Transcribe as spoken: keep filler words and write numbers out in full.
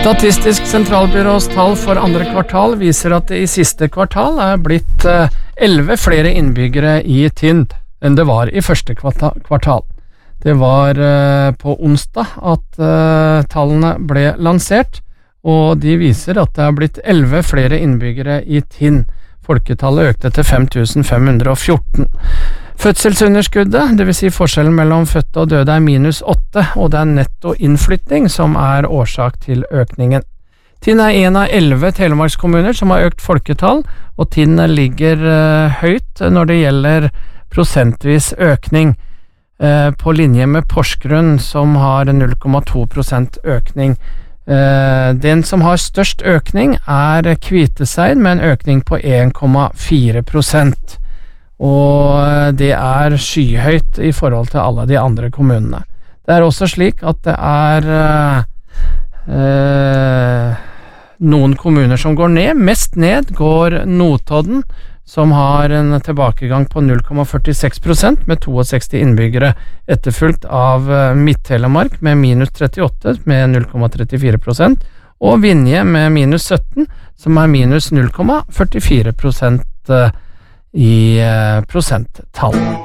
Statistisk sentralbyrås tall for andre kvartal viser at det i siste kvartal er blitt elleve flere innbyggere i Tinn enn det var i første kvartal. Det var på onsdag at tallene ble lansert, og de viser at det er blitt elleve flere innbyggere i Tinn. Folketallet økte til fem tusen fem hundre og fjorten. Fødselsunderskuddet, det vil si forskjellen mellom fødte og døde, er minus åtte, og det er netto innflytting som er årsak til økningen. Tinn er en av elleve telemarkskommuner som har økt folketall, og Tinn ligger uh, høyt når det gjelder prosentvis økning, uh, på linje med Porsgrunn som har null komma to prosent økning. Uh, den som har størst økning er Kviteseid med en økning på en komma fire prosent. Og det er skyhøyt i forhold til alle de andre kommunene. Det er også slik at det er øh, noen kommuner som går ned. Mest ned går Notodden, som har en tilbakegang på null komma førtiseks prosent med sekstito innbyggere, etterfulgt av Midt-Telemark med minus trettiåtte med null komma trettifire prosent, og Vinje med minus sytten, som er minus null komma førtifire prosent i prosenttall.